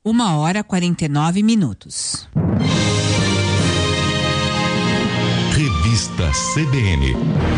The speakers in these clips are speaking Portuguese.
1h49. Revista CBN.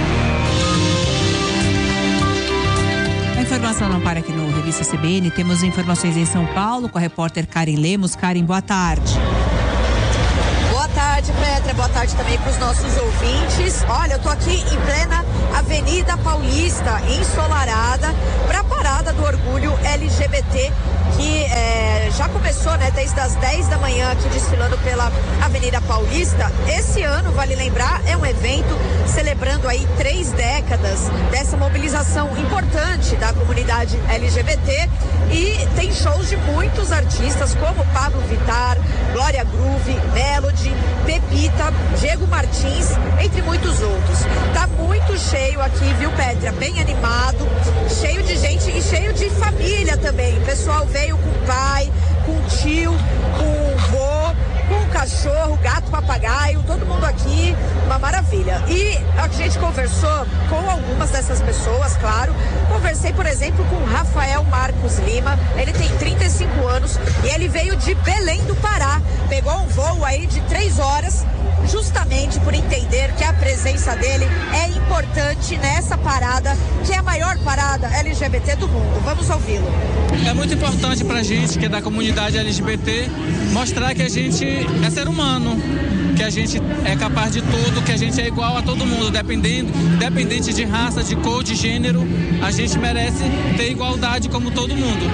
A informação não para aqui no Revista CBN. Temos informações em São Paulo com a repórter Karen Lemos. Karen, boa tarde. Boa tarde, Petra. Boa tarde também para os nossos ouvintes. Olha, eu tô aqui em plena Avenida Paulista, ensolarada, para a parada do orgulho LGBT, que já começou, né, desde as 10 da manhã aqui desfilando pela Avenida Paulista. Esse ano, vale lembrar, é um evento celebrando aí 3 décadas dessa mobilização importante da comunidade LGBT, e tem shows de muitos artistas como Pablo Vittar, Glória Groove, Melody, Pepita, Diego Martins, entre muitos outros. Tá muito cheio aqui, viu, Petra? Bem animado, cheio de gente e cheio de família também. O pessoal veio com o pai, com o tio, com o vô, com o cachorro, gato, papagaio, todo mundo aqui, uma maravilha. E a gente conversou com algumas dessas pessoas, claro. Conversei, por exemplo, com o Rafael Marcos Lima. Ele tem 35 anos e ele veio de Belém do Pará. Pegou um voo aí de 3 horas, justamente por entender que a presença dele é importante nessa parada, que é a maior parada LGBT do mundo. Vamos ouvi-lo. É muito importante pra gente, que é da comunidade LGBT, mostrar que a gente é ser humano, que a gente é capaz de tudo, que a gente é igual a todo mundo, independente de raça, de cor, de gênero, a gente merece ter igualdade como todo mundo.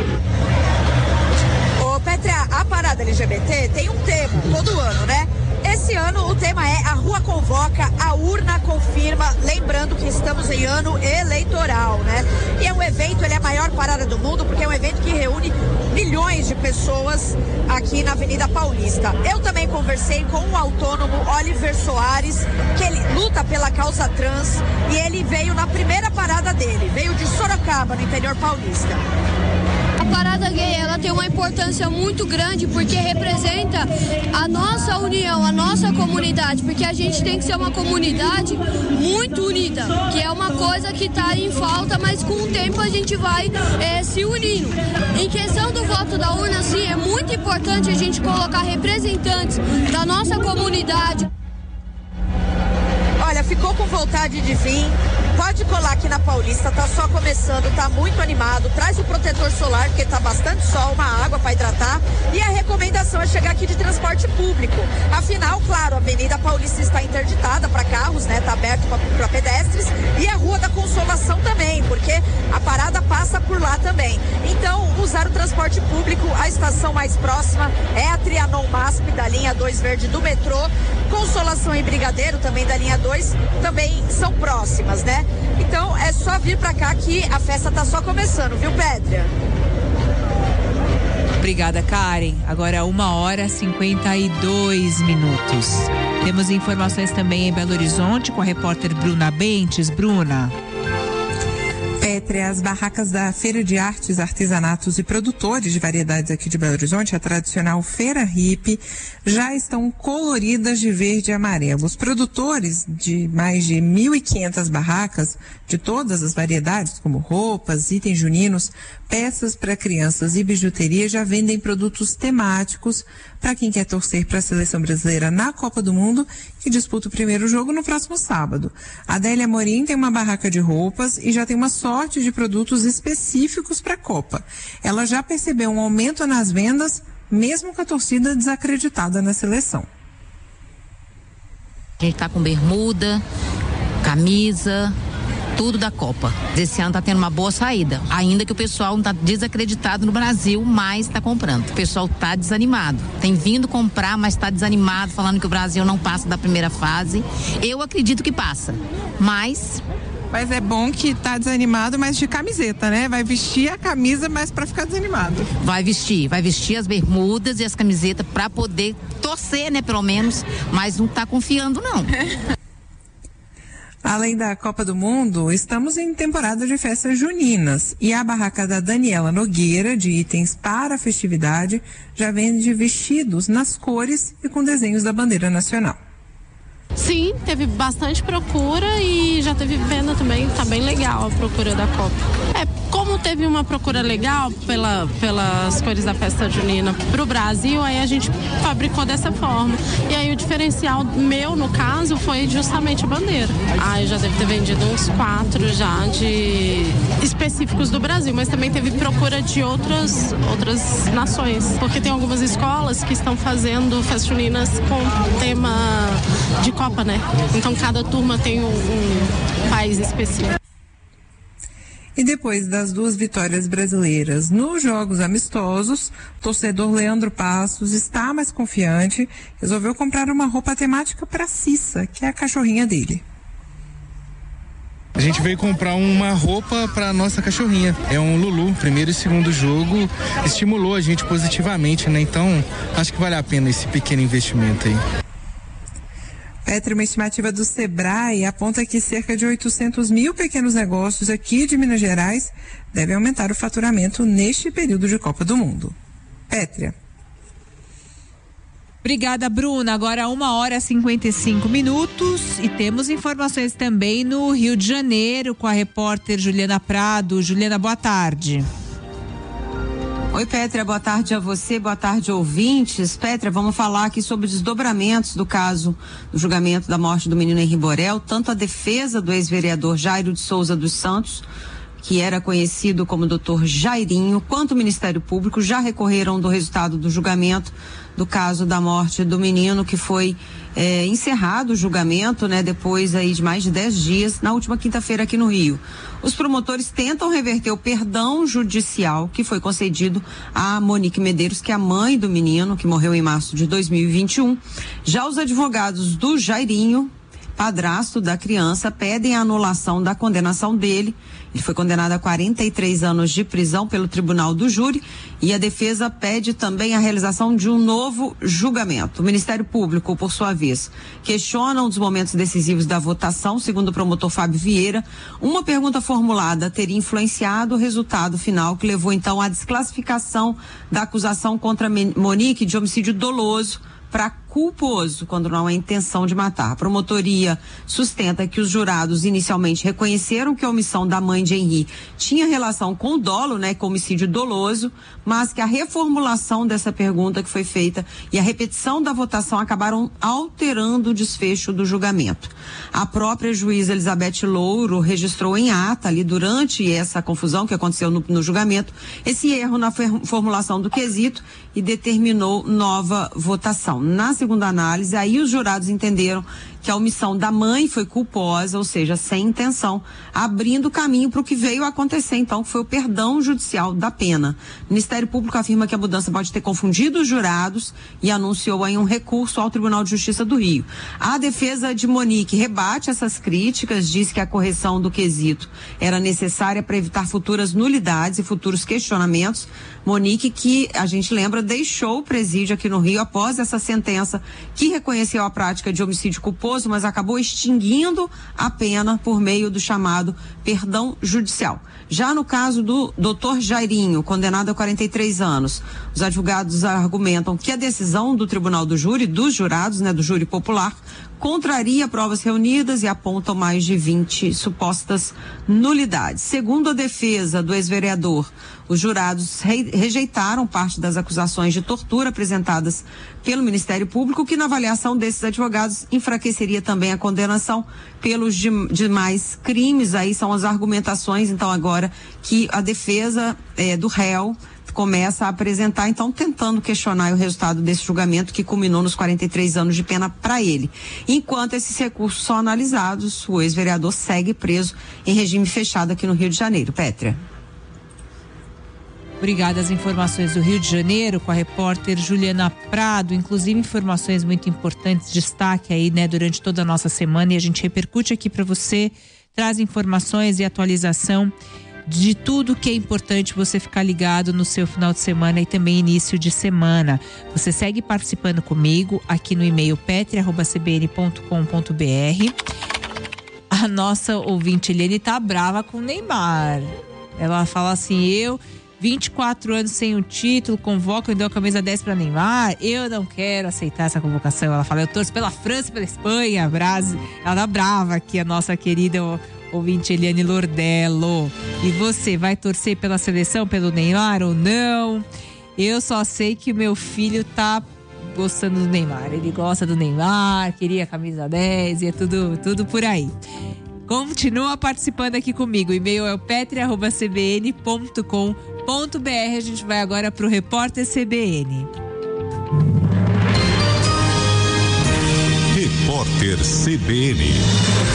Ô Petra, a parada LGBT tem um tema todo ano, né? Esse ano o tema é A Rua Convoca, a Urna Confirma, lembrando que estamos em ano eleitoral, né? E é um evento, ele é a maior parada do mundo, porque é um evento que reúne milhões de pessoas aqui na Avenida Paulista. Eu também conversei com o autônomo Oliver Soares, que ele luta pela causa trans, e ele veio na primeira parada dele, veio de Sorocaba, no interior paulista. A parada gay, ela tem uma importância muito grande porque representa a nossa união, a nossa comunidade, porque a gente tem que ser uma comunidade muito unida, que é uma coisa que está em falta, mas com o tempo a gente vai se unindo. Em questão do voto da urna, sim, é muito importante a gente colocar representantes da nossa comunidade. Olha, ficou com vontade de vir? Pode colar aqui na Paulista, tá só começando, tá muito animado. Traz o protetor solar, porque tá bastante sol, uma água para hidratar. E a recomendação é chegar aqui de transporte público. Afinal, claro, a Avenida Paulista está interditada para carros, né? Tá aberto para pedestres. E a Rua da Consolação também, porque a parada passa por lá também. Então, usar o transporte público, a estação mais próxima é a Trianon MASP, da linha 2 verde do metrô. Consolação e Brigadeiro, também da linha 2, também são próximas, né? Então é só vir pra cá que a festa tá só começando, viu, Pedra? Obrigada, Karen. Agora 1h52. Temos informações também em Belo Horizonte com a repórter Bruna Bentes. Bruna. Petra, as barracas da Feira de Artes, Artesanatos e Produtores de Variedades aqui de Belo Horizonte, a tradicional Feira Hippie, já estão coloridas de verde e amarelo. Os produtores de mais de 1.500 barracas, de todas as variedades, como roupas, itens juninos, peças para crianças e bijuteria, já vendem produtos temáticos para quem quer torcer para a seleção brasileira na Copa do Mundo, que disputa o primeiro jogo no próximo sábado. A Adélia Morim tem uma barraca de roupas e já tem uma sorte de produtos específicos para a Copa. Ela já percebeu um aumento nas vendas, mesmo com a torcida desacreditada na seleção. A gente está com bermuda, camisa, tudo da Copa. Esse ano tá tendo uma boa saída, ainda que o pessoal não tá desacreditado no Brasil, mas tá comprando. O pessoal tá desanimado, tem vindo comprar, mas tá desanimado, falando que o Brasil não passa da primeira fase. Eu acredito que passa, mas é bom que tá desanimado, mas de camiseta, né? Vai vestir a camisa, mas para ficar desanimado. Vai vestir as bermudas e as camisetas para poder torcer, né, pelo menos, mas não tá confiando não. Além da Copa do Mundo, estamos em temporada de festas juninas e a barraca da Daniela Nogueira, de itens para a festividade, já vende vestidos nas cores e com desenhos da bandeira nacional. Sim, teve bastante procura e já teve venda também, tá bem legal a procura da Copa. Como teve uma procura legal pelas cores da festa junina pro Brasil, aí a gente fabricou dessa forma. E aí o diferencial meu, no caso, foi justamente a bandeira. Eu já devo ter vendido uns 4 já de específicos do Brasil, mas também teve procura de outras nações, porque tem algumas escolas que estão fazendo festas juninas com tema de Copa, né? Então cada turma tem um país específico. E depois das 2 vitórias brasileiras nos jogos amistosos, o torcedor Leandro Passos está mais confiante, resolveu comprar uma roupa temática para Cissa, que é a cachorrinha dele. A gente veio comprar uma roupa para nossa cachorrinha. É um Lulu. Primeiro e segundo jogo estimulou a gente positivamente, né? Então, acho que vale a pena esse pequeno investimento aí. Petri, uma estimativa do Sebrae aponta que cerca de 800 mil pequenos negócios aqui de Minas Gerais devem aumentar o faturamento neste período de Copa do Mundo. Pétria. Obrigada, Bruna. Agora 1h55 e temos informações também no Rio de Janeiro com a repórter Juliana Prado. Juliana, boa tarde. Oi, Pétria, boa tarde a você, boa tarde, ouvintes. Pétria, vamos falar aqui sobre os desdobramentos do caso do julgamento da morte do menino Henri Borel. Tanto a defesa do ex-vereador Jairo de Souza dos Santos, que era conhecido como Dr. Jairinho, quanto o Ministério Público já recorreram do resultado do julgamento do caso da morte do menino, que foi encerrado o julgamento, né, depois aí de mais de 10 dias, na última quinta-feira aqui no Rio. Os promotores tentam reverter o perdão judicial que foi concedido a Monique Medeiros, que é a mãe do menino, que morreu em março de 2021. Já os advogados do Jairinho, padrasto da criança, pedem a anulação da condenação dele. Ele foi condenado a 43 anos de prisão pelo Tribunal do Júri e a defesa pede também a realização de um novo julgamento. O Ministério Público, por sua vez, questiona um dos momentos decisivos da votação. Segundo o promotor Fábio Vieira, uma pergunta formulada teria influenciado o resultado final, que levou então à desclassificação da acusação contra Monique de homicídio doloso para culposo, quando não há intenção de matar. A promotoria sustenta que os jurados inicialmente reconheceram que a omissão da mãe de Henri tinha relação com o dolo, né, com homicídio doloso, mas que a reformulação dessa pergunta que foi feita e a repetição da votação acabaram alterando o desfecho do julgamento. A própria juíza Elizabeth Louro registrou em ata ali durante essa confusão que aconteceu no julgamento esse erro na formulação do quesito e determinou nova votação. Na segunda análise, aí os jurados entenderam que a omissão da mãe foi culposa, ou seja, sem intenção, abrindo caminho para o que veio a acontecer, então, que foi o perdão judicial da pena. O Ministério Público afirma que a mudança pode ter confundido os jurados e anunciou aí um recurso ao Tribunal de Justiça do Rio. A defesa de Monique rebate essas críticas, diz que a correção do quesito era necessária para evitar futuras nulidades e futuros questionamentos. Monique, que a gente lembra, deixou o presídio aqui no Rio após essa sentença que reconheceu a prática de homicídio culposo, mas acabou extinguindo a pena por meio do chamado perdão judicial. Já no caso do Dr. Jairinho, condenado a 43 anos, os advogados argumentam que a decisão do Tribunal do Júri, dos jurados, né, do júri popular, contraria provas reunidas e apontam mais de 20 supostas nulidades. Segundo a defesa do ex-vereador, os jurados rejeitaram parte das acusações de tortura apresentadas pelo Ministério Público, que na avaliação desses advogados enfraqueceria também a condenação pelos demais crimes. Aí são as argumentações, então, agora que a defesa do réu começa a apresentar, então, tentando questionar o resultado desse julgamento que culminou nos 43 anos de pena para ele. Enquanto esses recursos são analisados, o ex-vereador segue preso em regime fechado aqui no Rio de Janeiro. Pétria. Obrigada. As informações do Rio de Janeiro com a repórter Juliana Prado, inclusive informações muito importantes, destaque aí, né, durante toda a nossa semana, e a gente repercute aqui para você, traz informações e atualização de tudo que é importante você ficar ligado no seu final de semana e também início de semana. Você segue participando comigo aqui no e-mail petri@cbn.com.br. A nossa ouvinte Eliane tá brava com o Neymar. Ela fala assim: 24 anos sem o título, convoco e dou a camisa 10 para Neymar. Eu não quero aceitar essa convocação. Ela fala: eu torço pela França e pela Espanha. Ela tá brava aqui, a nossa querida ouvinte Eliane Lordello. E você vai torcer pela seleção, pelo Neymar ou não? Eu só sei que o meu filho tá gostando do Neymar. Ele gosta do Neymar, queria a camisa 10 e é tudo por aí. Continua participando aqui comigo. O e-mail é o petri@cbn.com.br. A gente vai agora pro Repórter CBN. Repórter CBN.